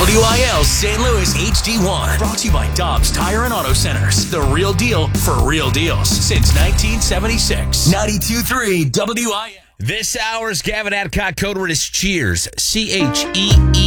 WIL St. Louis HD1. Brought to you by Dobbs Tire and Auto Centers. The real deal for real deals since 1976. 92.3 WIL. This hour's Gavin Adcock code word is cheers. CHEERS.